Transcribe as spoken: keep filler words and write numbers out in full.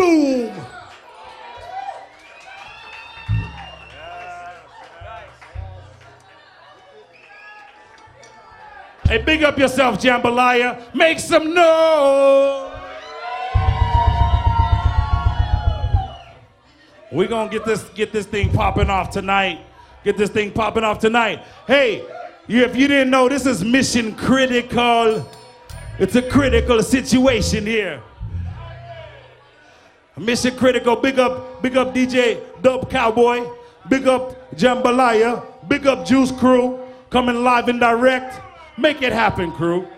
Boom! Hey, big up yourself, Jambalaya. Make some noise. We're gonna get this get this thing popping off tonight. Get this thing popping off tonight. Hey, you, if you didn't know, this is Mission Critical. It's a critical situation here. Mission Critical. Big up, big up D J Dub Cowboy. Big up Jambalaya. Big up Juice Crew. Coming live and direct. Make it happen, crew.